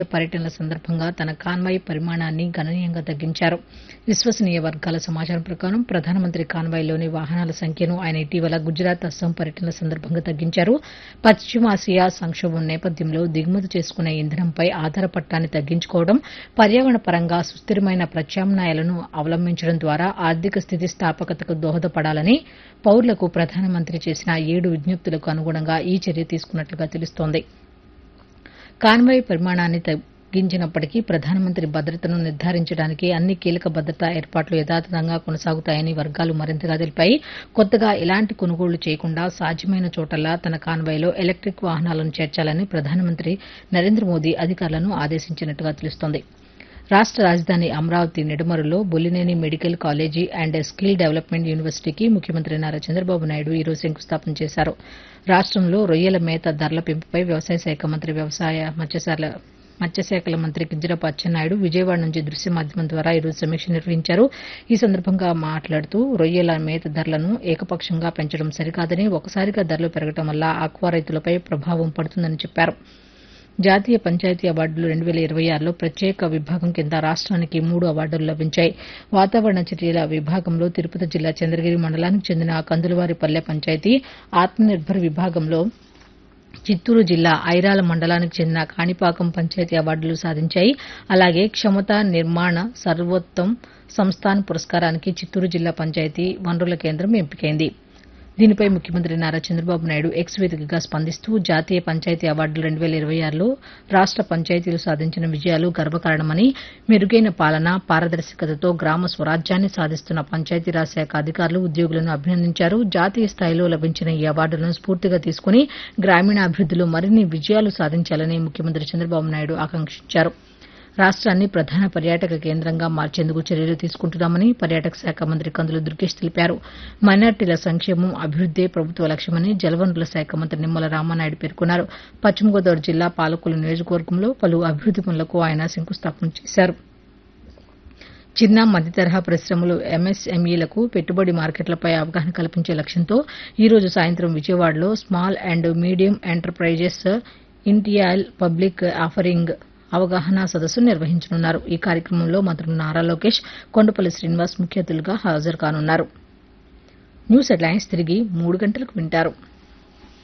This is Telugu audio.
పర్యటనల సందర్భంగా తన కాన్వాయ్ పరిమాణాన్ని గణనీయంగా తగ్గించారు. విశ్వసనీయ వర్గాల సమాచారం ప్రకారం ప్రధానమంత్రి కాన్వాయ్లోని వాహనాల సంఖ్యను ఆయన ఇటీవల గుజరాత్, అస్సాం పర్యటనల సందర్భంగా తగ్గించారు. పశ్చిమాసియా సంక్షోభం నేపథ్యంలో దిగుమతి చేసుకునే ఇంధనంపై ఆధారపడటాన్ని తగ్గించుకోవడం, పర్యావరణ పరంగా సుస్థిరమైన ప్రత్యామ్నాయాలను అవలంబించడం ద్వారా ఆర్థిక స్థితిస్థాపకతకు దోహదపడాలని పౌరులకు ప్రధానమంత్రి చేసిన 7 విజ్ఞప్తులకు అనుగుణంగా ఈ చర్య తీసుకున్నట్లుగా తెలుస్తోంది. కాన్వాయ్ పరిమాణాన్ని తగ్గించినప్పటికీ ప్రధానమంత్రి భద్రతను నిర్ధారించడానికి అన్ని కీలక భద్రతా ఏర్పాట్లు యథాతథంగా కొనసాగుతాయని వర్గాలు మరింతగా తెలిపాయి. కొత్తగా ఎలాంటి కొనుగోళ్లు చేయకుండా సాధ్యమైన చోటల్లా తన కాన్వాయ్లో ఎలక్టిక్ వాహనాలను చేర్చాలని ప్రధానమంత్రి నరేంద్ర మోదీ అధికారులను ఆదేశించినట్టుగా తెలుస్తోంది. రాష్ట రాజధాని Amaravati నిడమరులో Bollineni medical college and skill development యూనివర్సిటీకి ముఖ్యమంత్రి నారా చంద్రబాబు నాయుడు ఈరోజు శంకుస్థాపన చేశారు. రాష్టంలో రొయ్యల మేత ధరల పెంపుపై వ్యవసాయ శాఖ మంత్రి మత్స్యశాఖల మంత్రి కింజరాపు అచ్చెన్నాయుడు విజయవాడ నుంచి దృశ్య మాధ్యమం ద్వారా ఈరోజు సమీక్ష నిర్వహించారు. ఈ సందర్భంగా మాట్లాడుతూ రొయ్యల మేత ధరలను ఏకపక్షంగా పెంచడం సరికాదని, ఒకసారిగా ధరలు పెరగడం వల్ల ఆక్వా రైతులపై ప్రభావం పడుతుందని చెప్పారు. జాతీయ పంచాయతీ అవార్డులు 2026లో ప్రత్యేక విభాగం కింద రాష్ట్రానికి 3 అవార్డులు లభించాయి. వాతావరణ చర్యల విభాగంలో తిరుపతి జిల్లా చంద్రగిరి మండలానికి చెందిన కందులవారిపల్లె పంచాయతీ, ఆత్మనిర్భర్ విభాగంలో చిత్తూరు జిల్లా ఐరాల మండలానికి చెందిన కాణిపాకం పంచాయతీ అవార్డులు సాధించాయి. అలాగే క్షమతా నిర్మాణ సర్వోత్తమ్ సంస్థాన్ పురస్కారానికి చిత్తూరు జిల్లా పంచాయతీ వనరుల కేంద్రం ఎంపికైంది. దీనిపై ముఖ్యమంత్రి నారా చంద్రబాబు నాయుడు ఎక్స్ వేదికగా స్పందిస్తూ జాతీయ పంచాయతీ అవార్డులు 2026లో రాష్ట పంచాయతీలు సాధించిన విజయాలు గర్వకారణమని, మెరుగైన పాలన, పారదర్శకతతో గ్రామ స్వరాజ్యాన్ని సాధిస్తున్న పంచాయతీరాజ్ శాఖ అధికారులు, ఉద్యోగులను అభినందించారు. జాతీయ స్థాయిలో లభించిన ఈ అవార్డులను స్ఫూర్తిగా తీసుకుని గ్రామీణాభివృద్దిలో మరిన్ని విజయాలు సాధించాలని ముఖ్యమంత్రి చంద్రబాబు నాయుడు ఆకాంక్షించారు. రాష్ట్రాన్ని ప్రధాన పర్యాటక కేంద్రంగా మార్చేందుకు చర్యలు తీసుకుంటున్నామని పర్యాటక శాఖ మంత్రి కందుల దుర్గేష్ తెలిపారు. మైనార్టీల సంక్షేమం, అభివృద్దే ప్రభుత్వ లక్ష్యమని జలవనరుల శాఖ మంత్రి నిమ్మల రామానాయుడు పేర్కొన్నారు. పశ్చిమ గోదావరి జిల్లా పాలకొల్లు నియోజకవర్గంలో పలు అభివృద్ది పనులకు ఆయన శంకుస్థాపన చేశారు. చిన్న, మధ్య తరహా పరిశ్రమలు, ఎంఎస్ఎంఈలకు పెట్టుబడి మార్కెట్లపై అవగాహన కల్పించే లక్ష్యంతో ఈ రోజు సాయంత్రం విజయవాడలో small and medium enterprises ఇంటియాల్ public offering అవగాహన సదస్సు నిర్వహించనున్నారు. ఈ కార్యక్రమంలో మంత్రులు నారా లోకేష్, కొండపల్లి శ్రీనివాస్ ముఖ్య అతిథులుగా హాజరు కానున్నారు. న్యూస్ హెడ్లైన్స్ తిరిగి 3 గంటలకు వింటారు.